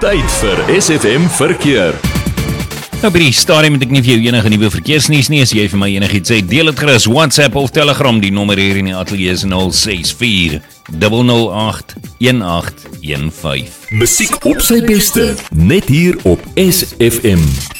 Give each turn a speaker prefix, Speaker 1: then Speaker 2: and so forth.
Speaker 1: Tyd vir SFM Verkeer.
Speaker 2: Nou by die stadium moet ek nie vir jou enige nuwe verkeersnuus nie. As jy vir my enigiets sê, deel het gerus WhatsApp of Telegram. Die nommer hier in die ateljee is 064 008 1815.
Speaker 1: Musiek op sy beste, net hier op SFM.